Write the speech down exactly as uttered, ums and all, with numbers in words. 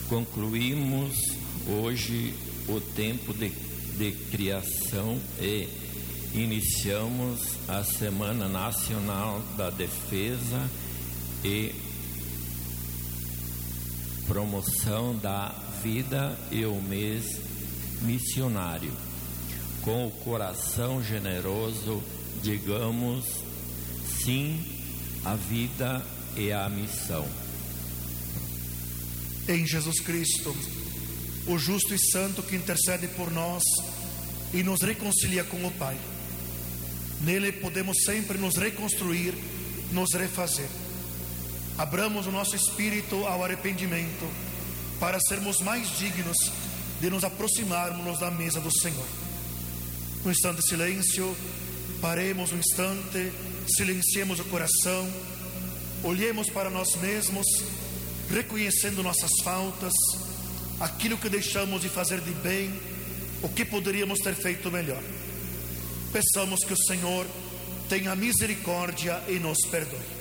Concluímos hoje o tempo de, de criação e iniciamos a Semana Nacional da Defesa e Promoção da Vida e o mês missionário. Com o coração generoso, digamos sim à vida e à missão. Em Jesus Cristo, o justo e santo que intercede por nós e nos reconcilia com o Pai. Nele podemos sempre nos reconstruir, nos refazer. Abramos o nosso espírito ao arrependimento para sermos mais dignos de nos aproximarmos da mesa do Senhor. Um instante de silêncio, paremos um instante, silenciemos o coração, olhemos para nós mesmos, reconhecendo nossas faltas, aquilo que deixamos de fazer de bem, o que poderíamos ter feito melhor. Peçamos que o Senhor tenha misericórdia e nos perdoe.